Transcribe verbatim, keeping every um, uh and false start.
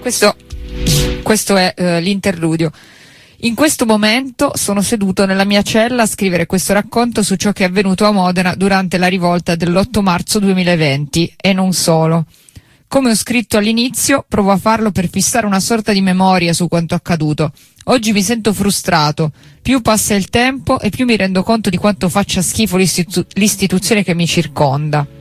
Questo, questo è eh, l'interludio. In questo momento sono seduto nella mia cella a scrivere questo racconto su ciò che è avvenuto a Modena durante la rivolta dell'otto marzo duemilaventi, e non solo. Come ho scritto all'inizio, provo a farlo per fissare una sorta di memoria su quanto accaduto. Oggi mi sento frustrato. Più passa il tempo e più mi rendo conto di quanto faccia schifo l'istitu- l'istituzione che mi circonda.